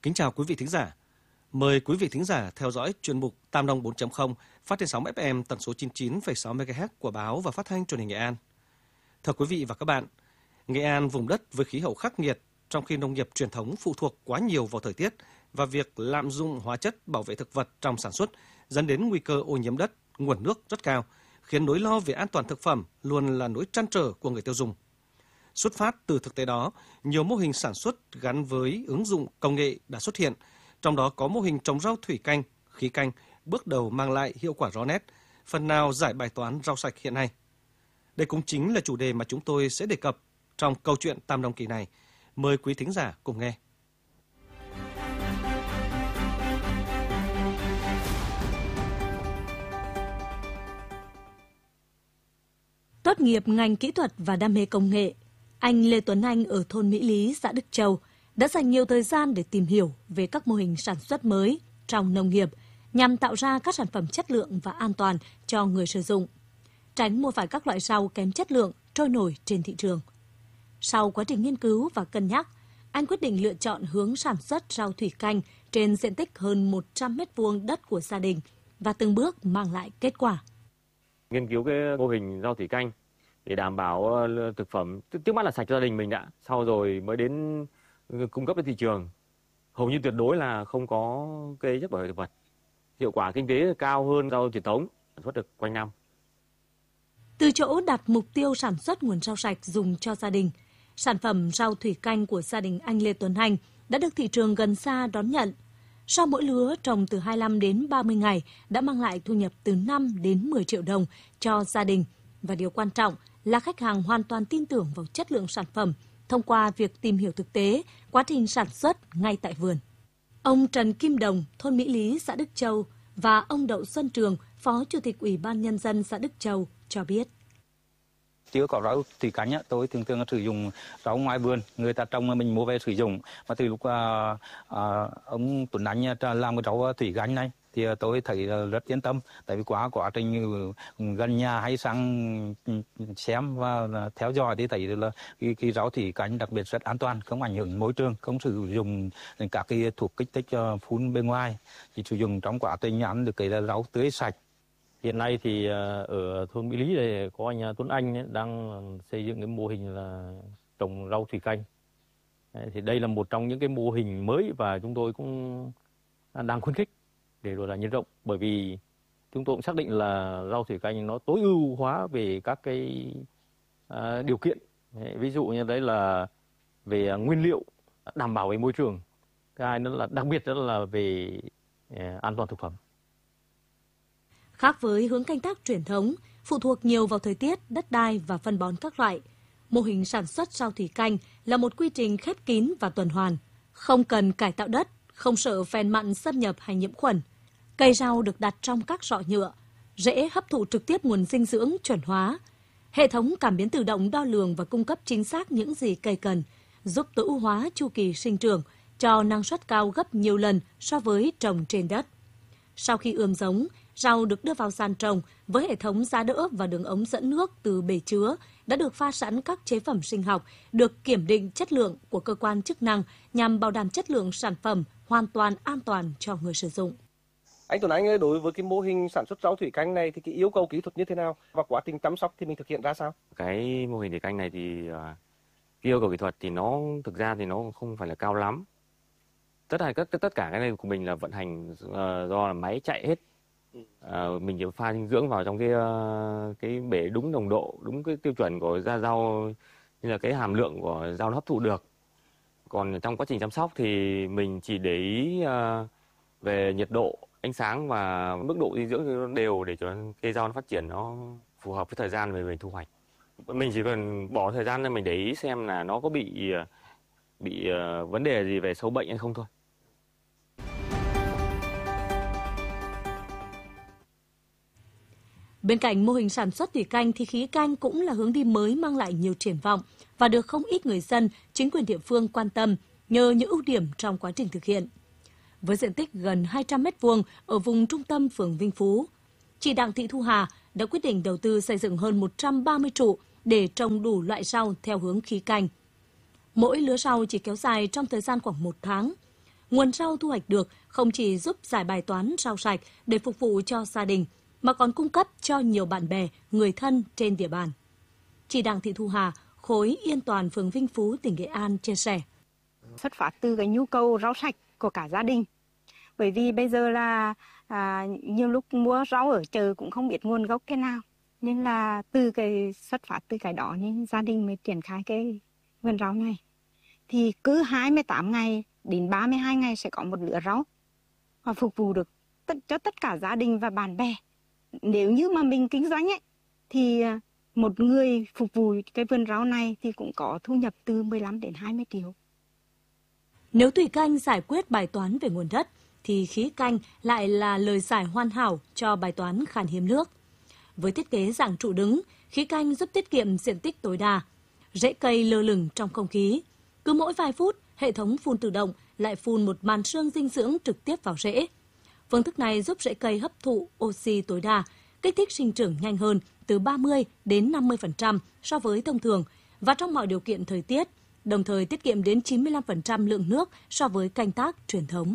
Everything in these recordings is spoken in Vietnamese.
Kính chào quý vị thính giả. Mời quý vị thính giả theo dõi chuyên mục Tam Nông 4.0 phát trên sóng FM tần số 99,6 MHz của Báo và Phát thanh Truyền hình Nghệ An. Thưa quý vị và các bạn, Nghệ An vùng đất với khí hậu khắc nghiệt, trong khi nông nghiệp truyền thống phụ thuộc quá nhiều vào thời tiết và việc lạm dụng hóa chất bảo vệ thực vật trong sản xuất dẫn đến nguy cơ ô nhiễm đất, nguồn nước rất cao, khiến nỗi lo về an toàn thực phẩm luôn là nỗi trăn trở của người tiêu dùng. Xuất phát từ thực tế đó, nhiều mô hình sản xuất gắn với ứng dụng công nghệ đã xuất hiện, trong đó có mô hình trồng rau thủy canh, khí canh bước đầu mang lại hiệu quả rõ nét, phần nào giải bài toán rau sạch hiện nay. Đây cũng chính là chủ đề mà chúng tôi sẽ đề cập trong câu chuyện Tam Nông kỳ này. Mời quý thính giả cùng nghe. Tốt nghiệp ngành kỹ thuật và đam mê công nghệ, anh Lê Tuấn Anh ở thôn Mỹ Lý, xã Đức Châu đã dành nhiều thời gian để tìm hiểu về các mô hình sản xuất mới trong nông nghiệp nhằm tạo ra các sản phẩm chất lượng và an toàn cho người sử dụng, tránh mua phải các loại rau kém chất lượng trôi nổi trên thị trường. Sau quá trình nghiên cứu và cân nhắc, anh quyết định lựa chọn hướng sản xuất rau thủy canh trên diện tích hơn 100 m² đất của gia đình và từng bước mang lại kết quả. Nghiên cứu cái mô hình rau thủy canh để đảm bảo thực phẩm trước mắt là sạch cho gia đình mình đã, sau rồi mới đến cung cấp đến thị trường. Hầu như tuyệt đối là không có cây chất bảo vệ thực vật. Hiệu quả kinh tế cao hơn rau truyền thống, sản xuất được quanh năm. Từ chỗ đặt mục tiêu sản xuất nguồn rau sạch dùng cho gia đình, sản phẩm rau thủy canh của gia đình anh Lê Tuấn Anh đã được thị trường gần xa đón nhận. Sau mỗi lứa trồng từ 25 đến 30 ngày đã mang lại thu nhập từ 5 đến 10 triệu đồng cho gia đình. Và điều quan trọng là khách hàng hoàn toàn tin tưởng vào chất lượng sản phẩm thông qua việc tìm hiểu thực tế quá trình sản xuất ngay tại vườn. Ông Trần Kim Đồng, thôn Mỹ Lý, xã Đức Châu và ông Đậu Xuân Trường, Phó Chủ tịch Ủy ban Nhân dân xã Đức Châu cho biết. Chưa có rau thủy canh, tôi thường sử dụng rau ngoài vườn, người ta trồng mà mình mua về sử dụng. Mà từ lúc ông Tuấn Anh làm cái rau thủy canh này thì tôi thấy rất yên tâm, tại vì quá trình gần nhà hay sang xem và theo dõi thì thấy là cái rau thủy canh đặc biệt rất an toàn, không ảnh hưởng môi trường, không sử dụng các cái thuốc kích thích phun bên ngoài, chỉ sử dụng trong quá trình ăn được cái rau tươi sạch. Hiện nay thì ở thôn Mỹ Lý này có anh Tuấn Anh ấy, đang xây dựng cái mô hình là trồng rau thủy canh. Thì đây là một trong những cái mô hình mới và chúng tôi cũng đang khuyến khích để rồi là nhân rộng, bởi vì chúng tôi cũng xác định là rau thủy canh nó tối ưu hóa về các cái điều kiện. Ví dụ như đấy là về nguyên liệu, đảm bảo về môi trường. Cái hai nữa là đặc biệt đó là về an toàn thực phẩm. Khác với hướng canh tác truyền thống, phụ thuộc nhiều vào thời tiết, đất đai và phân bón các loại, mô hình sản xuất rau thủy canh là một quy trình khép kín và tuần hoàn, không cần cải tạo đất, không sợ phèn mặn xâm nhập hay nhiễm khuẩn. Cây rau được đặt trong các giỏ nhựa, dễ hấp thụ trực tiếp nguồn dinh dưỡng chuẩn hóa. Hệ thống cảm biến tự động đo lường và cung cấp chính xác những gì cây cần, giúp tối ưu hóa chu kỳ sinh trưởng, cho năng suất cao gấp nhiều lần so với trồng trên đất. Sau khi ươm giống, rau được đưa vào sàn trồng với hệ thống giá đỡ và đường ống dẫn nước từ bể chứa đã được pha sẵn các chế phẩm sinh học, được kiểm định chất lượng của cơ quan chức năng nhằm bảo đảm chất lượng sản phẩm hoàn toàn an toàn cho người sử dụng. Anh Tuấn Anh ơi, đối với cái mô hình sản xuất rau thủy canh này thì cái yêu cầu kỹ thuật như thế nào và quá trình chăm sóc thì mình thực hiện ra sao? Cái mô hình thủy canh này thì yêu cầu kỹ thuật thì nó thực ra thì nó không phải là cao lắm. Tất cả cái này của mình là vận hành do là máy chạy hết. Mình chỉ pha dinh dưỡng vào trong cái bể đúng nồng độ, đúng cái tiêu chuẩn của rau, như là cái hàm lượng của rau nó hấp thụ được. Còn trong quá trình chăm sóc thì mình chỉ để ý về nhiệt độ, ánh sáng và mức độ dinh dưỡng nó đều để cho cây rau nó phát triển nó phù hợp với thời gian về thu hoạch. Mình chỉ cần bỏ thời gian ra mình để ý xem là nó có bị vấn đề gì về sâu bệnh hay không thôi. Bên cạnh mô hình sản xuất thủy canh thì khí canh cũng là hướng đi mới mang lại nhiều triển vọng và được không ít người dân, chính quyền địa phương quan tâm nhờ những ưu điểm trong quá trình thực hiện. Với diện tích gần 200 m² ở vùng trung tâm phường Vinh Phú, chị Đặng Thị Thu Hà đã quyết định đầu tư xây dựng hơn 130 trụ để trồng đủ loại rau theo hướng khí canh. Mỗi lứa rau chỉ kéo dài trong thời gian khoảng 1 tháng. nguồn rau thu hoạch được không chỉ giúp giải bài toán rau sạch để phục vụ cho gia đình, mà còn cung cấp cho nhiều bạn bè, người thân trên địa bàn. Chị Đặng Thị Thu Hà, khối Yên Toàn, phường Vinh Phú, tỉnh Nghệ An chia sẻ. Xuất phát từ cái nhu cầu rau sạch của cả gia đình. Bởi vì bây giờ là nhiều lúc mua rau ở chợ cũng không biết nguồn gốc cái nào. Nên là xuất phát từ cái đó nên gia đình mới triển khai cái vườn rau này. Thì cứ 28 ngày đến 32 ngày sẽ có một lứa rau và phục vụ được cho tất cả gia đình và bạn bè. Nếu như mà mình kinh doanh ấy, thì một người phục vụ cái vườn rau này thì cũng có thu nhập từ 15 đến 20 triệu. Nếu thủy canh giải quyết bài toán về nguồn đất, thì khí canh lại là lời giải hoàn hảo cho bài toán khan hiếm nước. Với thiết kế dạng trụ đứng, khí canh giúp tiết kiệm diện tích tối đa. Rễ cây lơ lửng trong không khí. Cứ mỗi vài phút, hệ thống phun tự động lại phun một màn sương dinh dưỡng trực tiếp vào rễ. Phương thức này giúp rễ cây hấp thụ oxy tối đa, kích thích sinh trưởng nhanh hơn từ 30 đến 50% so với thông thường và trong mọi điều kiện thời tiết, đồng thời tiết kiệm đến 95% lượng nước so với canh tác truyền thống.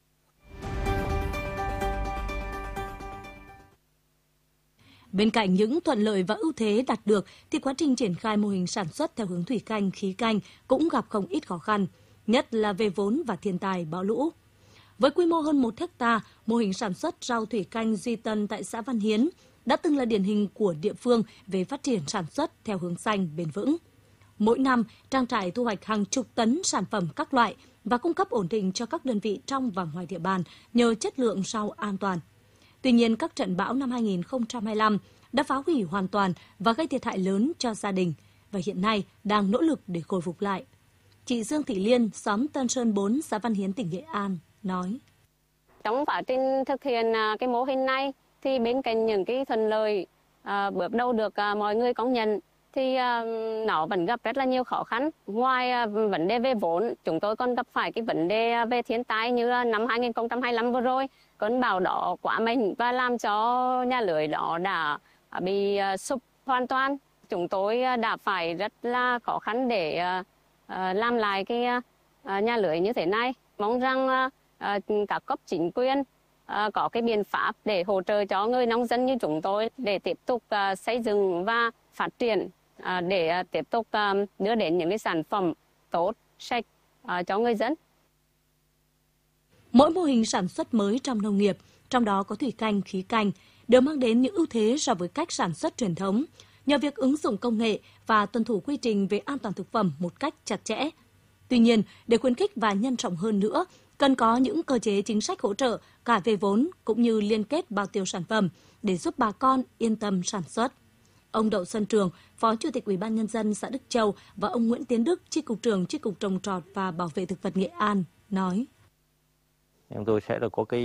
Bên cạnh những thuận lợi và ưu thế đạt được, thì quá trình triển khai mô hình sản xuất theo hướng thủy canh, khí canh cũng gặp không ít khó khăn, nhất là về vốn và thiên tai bão lũ. Với quy mô hơn 1 hectare, mô hình sản xuất rau thủy canh Duy Tân tại xã Văn Hiến đã từng là điển hình của địa phương về phát triển sản xuất theo hướng xanh bền vững. Mỗi năm, trang trại thu hoạch hàng chục tấn sản phẩm các loại và cung cấp ổn định cho các đơn vị trong và ngoài địa bàn nhờ chất lượng rau an toàn. Tuy nhiên, các trận bão năm 2025 đã phá hủy hoàn toàn và gây thiệt hại lớn cho gia đình và hiện nay đang nỗ lực để khôi phục lại. Chị Dương Thị Liên, xóm Tân Sơn 4, xã Văn Hiến, tỉnh Nghệ An, nói. Trong quá trình thực hiện cái mô hình này, thì bên cạnh những cái thuận lợi bước đầu được mọi người công nhận, thì nó vẫn gặp rất là nhiều khó khăn. Ngoài vấn đề về vốn, chúng tôi còn gặp phải cái vấn đề về thiên tai như năm 2025 vừa rồi. Cơn bão đó quá mạnh và làm cho nhà lưới đó đã bị sụp hoàn toàn. Chúng tôi đã phải rất là khó khăn để làm lại cái nhà lưới như thế này. Mong rằng các cấp chính quyền có cái biện pháp để hỗ trợ cho người nông dân như chúng tôi để tiếp tục xây dựng và phát triển, để tiếp tục đưa đến những cái sản phẩm tốt, sạch cho người dân. Mỗi mô hình sản xuất mới trong nông nghiệp, trong đó có thủy canh, khí canh, đều mang đến những ưu thế so với cách sản xuất truyền thống, nhờ việc ứng dụng công nghệ và tuân thủ quy trình về an toàn thực phẩm một cách chặt chẽ. Tuy nhiên, để khuyến khích và nhân rộng hơn nữa, cần có những cơ chế chính sách hỗ trợ cả về vốn cũng như liên kết bao tiêu sản phẩm để giúp bà con yên tâm sản xuất. Ông Đậu Xuân Trường, Phó Chủ tịch Ủy ban Nhân dân xã Đức Châu và ông Nguyễn Tiến Đức, Chi cục trưởng Chi cục Trồng trọt và Bảo vệ thực vật Nghệ An nói. Chúng tôi sẽ có cái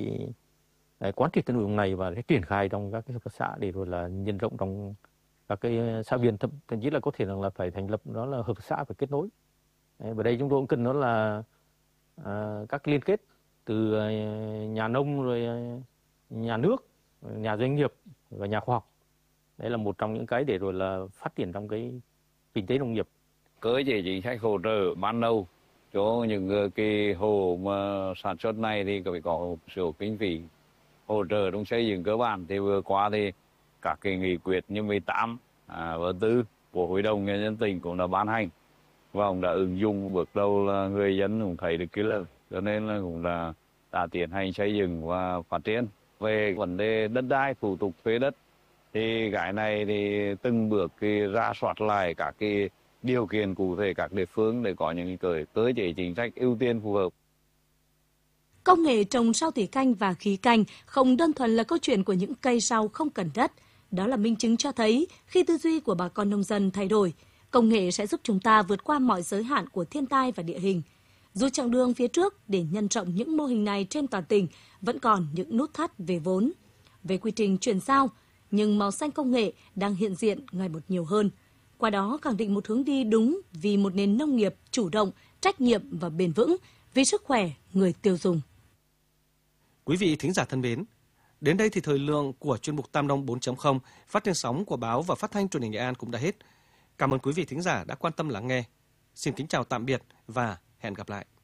quán triệt cái nội dung này và sẽ triển khai trong các cái hợp tác xã để rồi là nhân rộng trong các cái xã viên, thậm chí là có thể là phải thành lập đó là hợp tác xã phải kết nối. Ở đây chúng tôi cũng cần đó là các liên kết từ nhà nông rồi nhà nước, nhà doanh nghiệp và nhà khoa học. Đấy là một trong những cái để rồi là phát triển trong cái kinh tế nông nghiệp. Cơ chế chính sách hỗ trợ ban đầu cho những cái hộ mà sản xuất này thì phải có một số kinh phí hỗ trợ trong xây dựng cơ bản. Thì vừa qua thì các cái nghị quyết như 18 và 4 của Hội đồng Nhân dân tỉnh cũng đã ban hành và cũng đã ứng dụng, bước đầu là người dân cũng thấy được cái lợi, cho nên là cũng là đã tiến hành xây dựng và phát triển. Về vấn đề đất đai, thủ tục thuê đất thì cái này thì từng bước thì rà soát lại các cái điều kiện cụ thể các địa phương để có những cơ chế chính sách ưu tiên phù hợp. Công nghệ trồng rau thủy canh và khí canh không đơn thuần là câu chuyện của những cây rau không cần đất. Đó là minh chứng cho thấy khi tư duy của bà con nông dân thay đổi, công nghệ sẽ giúp chúng ta vượt qua mọi giới hạn của thiên tai và địa hình. Dù chặng đường phía trước để nhân rộng những mô hình này trên toàn tỉnh vẫn còn những nút thắt về vốn, về quy trình chuyển giao, nhưng màu xanh công nghệ đang hiện diện ngày một nhiều hơn. Qua đó khẳng định một hướng đi đúng vì một nền nông nghiệp chủ động, trách nhiệm và bền vững vì sức khỏe người tiêu dùng. Quý vị thính giả thân mến, đến đây thì thời lượng của chuyên mục Tam Nông 4.0 phát trên sóng của báo và phát thanh truyền hình Nghệ An cũng đã hết. Cảm ơn quý vị thính giả đã quan tâm lắng nghe. Xin kính chào tạm biệt và hẹn gặp lại.